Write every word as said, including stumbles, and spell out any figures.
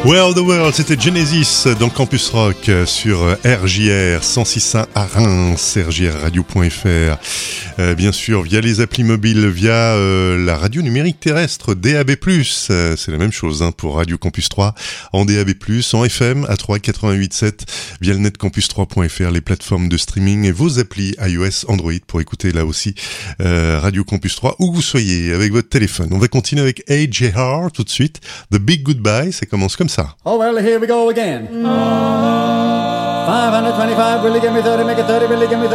Well the World, c'était Genesis dans Campus Rock sur R J R cent six point un à Reims, R J R radio point F R. Euh, bien sûr, via les applis mobiles, via euh, la radio numérique terrestre, D A B plus. Euh, c'est la même chose hein, pour Radio Campus trois, en D A B plus, en F M, à trois quatre-vingt-huit sept, via le net campus trois point F R, les plateformes de streaming et vos applis iOS, Android pour écouter là aussi euh, Radio Campus trois, où vous soyez avec votre téléphone. On va continuer avec A J R tout de suite. The Big Goodbye, ça commence comme ça. Oh, well, here we go again. five hundred twenty-five, will you give me thirty, make it thirty, will you give me thirty?